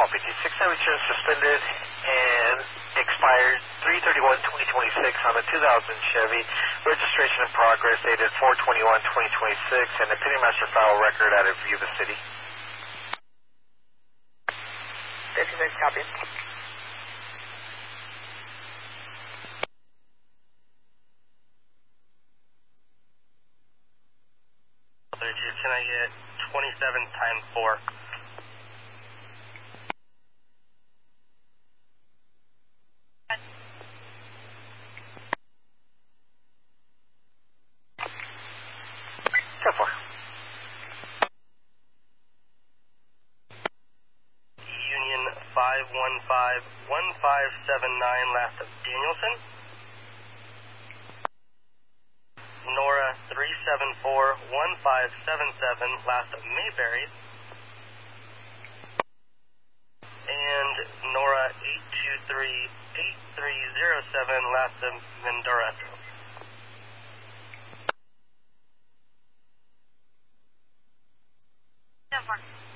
Copy. 6 insurance suspended and expired 3/31/2026 on the 2000 Chevy. Registration in progress dated 4/21/2026 and the pending master file record out of Yuba City. 56, copy. Can I get 27 times 4? Go for Union 515-1579, last of Danielson. Nora 374-1577, last of Mayberry. And Nora 823-8307, last of Mendoreso. Go for